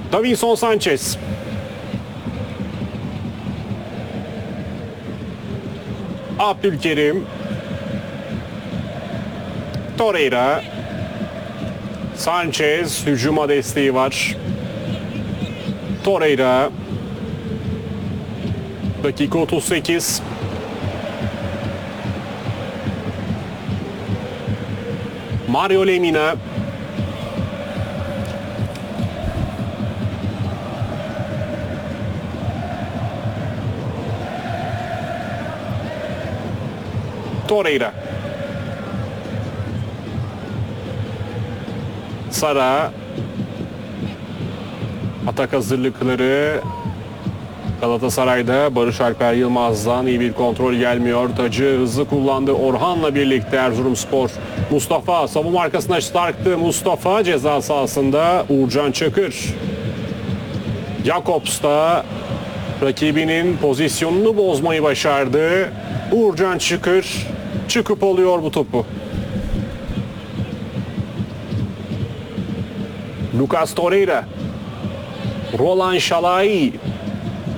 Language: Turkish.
Davinson Sanchez. Abdülkerim. Torreira. Sanchez. Hücuma desteği var. Torreira. Dakika 38. Mario Lemina. Torreira. Sara. Atak hazırlıkları Galatasaray'da. Barış Alper Yılmaz'dan iyi bir kontrol gelmiyor. Tacı hızlı kullandı Orhan'la birlikte Erzurumspor. Mustafa savunma arkasına sarktı. Mustafa ceza sahasında. Uğurcan Çakır. Jakobs da rakibinin pozisyonunu bozmayı başardı. Uğurcan Çakır çıkıp alıyor bu topu. Lucas Torreira. Roland Şalai.